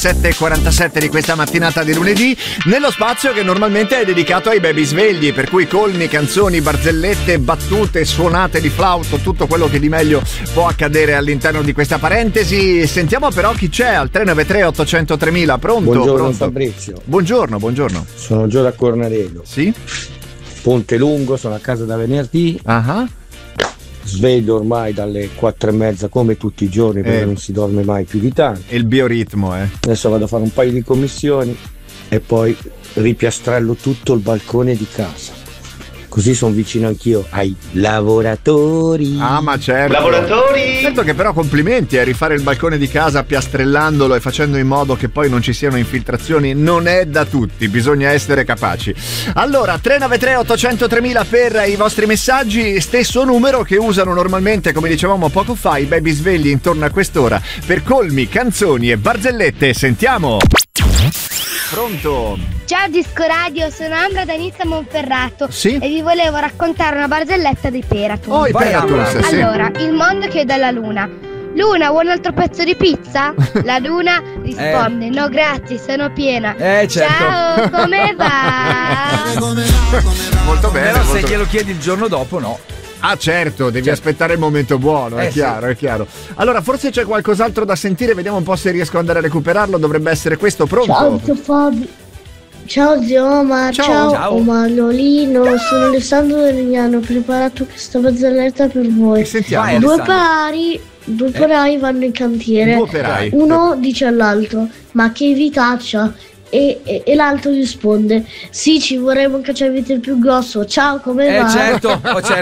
7:47 di questa mattinata di lunedì, nello spazio che normalmente è dedicato ai baby svegli, per cui colmi, canzoni, barzellette, battute, suonate di flauto, tutto quello che di meglio può accadere all'interno di questa parentesi. Sentiamo però chi c'è al 393 800 3000. Pronto? Buongiorno Pronto? Fabrizio. Buongiorno. Sono Gio da Cornarello. Sì? Ponte Lungo, sono a casa da venerdì. Sveglio ormai dalle 4:30 come tutti i giorni, perché non si dorme mai più di tanto. Il bioritmo, Adesso vado a fare un paio di commissioni e poi ripiastrello tutto il balcone di casa. Così sono vicino anch'io ai lavoratori. Ah, ma certo. Lavoratori! Certo che però complimenti a rifare il balcone di casa piastrellandolo e facendo in modo che poi non ci siano infiltrazioni. Non è da tutti, bisogna essere capaci. Allora, 393 800 3000 per i vostri messaggi, stesso numero che usano normalmente, come dicevamo poco fa, i baby svegli intorno a quest'ora per colmi, canzoni e barzellette. Sentiamo! Pronto? Ciao Disco Radio, sono Ambra da Nizza Monferrato. Sì? E vi volevo raccontare una barzelletta dei Peratum. Oh, i Peratum, sì. Allora, il mondo chiede alla Luna: Luna, vuoi un altro pezzo di pizza? La Luna risponde: no grazie, sono piena. Certo. Ciao, come va? Molto bene. Però se molto glielo chiedi il giorno dopo, no. Ah, certo, devi aspettare il momento buono, è chiaro, è chiaro. Allora, forse c'è qualcos'altro da sentire, vediamo un po' se riesco ad andare a recuperarlo, dovrebbe essere questo. Pronto? Ciao zio Fabio. Ciao zio Omar, ciao Manolino, sono Alessandro e mi hanno preparato questa barzelletta per voi. Sentiamo. Due operai vanno in cantiere. Due operai. Uno dice all'altro: ma che vitaccia? E l'altro risponde: sì, ci vorrebbe un cacciavite più grosso. Ciao, come va? Certo.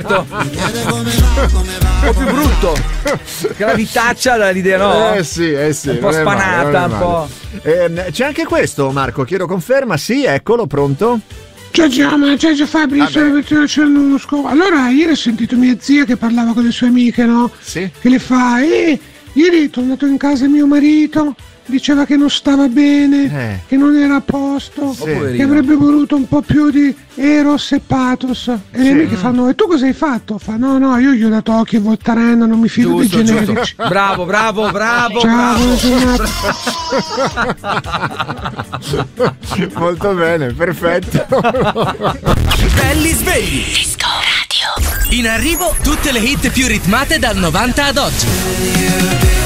Un po' più brutto. Che la vitaccia dà l'idea, no? Sì. Un po' spanata, un po'. C'è anche questo, Marco, chiedo conferma. Sì, eccolo, pronto? Ciao Fabio, sono Vittorio Cernusco. Allora, ieri ho sentito mia zia che parlava con le sue amiche, no? Sì. Che le fa: ieri è tornato in casa mio marito, diceva che non stava bene, che non era a posto, che avrebbe voluto un po' più di eros e pathos. E le amiche fanno: e tu cosa hai fatto? Fa: no, io gli ho dato occhi e Voltaren, non mi fido dei generici. Bravo. Ciao, Molto bene, perfetto. Belli svegli. Disco Radio. In arrivo tutte le hit più ritmate dal 90 ad oggi.